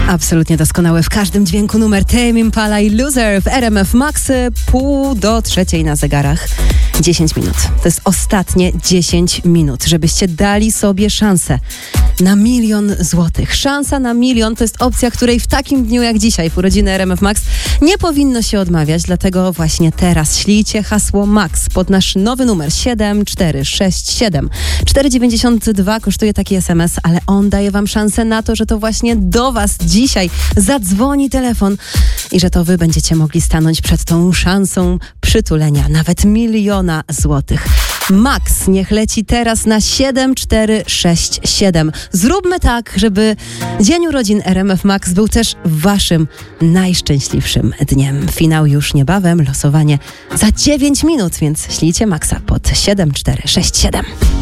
Absolutnie doskonały w każdym dźwięku numer Tame Impala i Loser w RMF Max, 2:30 na zegarach. 10 minut. To jest ostatnie 10 minut, żebyście dali sobie szansę na 1 000 000 złotych. Szansa na 1 000 000 to jest opcja, której w takim dniu jak dzisiaj, w urodziny RMF Max, nie powinno się odmawiać, dlatego właśnie teraz ślijcie hasło MAX pod nasz nowy numer 7467. 4,92 kosztuje taki SMS, ale on daje wam szansę na to, że to właśnie do was dzisiaj zadzwoni telefon i że to wy będziecie mogli stanąć przed tą szansą przytulenia nawet 1 000 000 złotych. Max niech leci teraz na 7467. Zróbmy tak, żeby dzień urodzin RMF Max był też waszym najszczęśliwszym dniem. Finał już niebawem, losowanie za 9 minut, więc ślijcie Maxa pod 7467.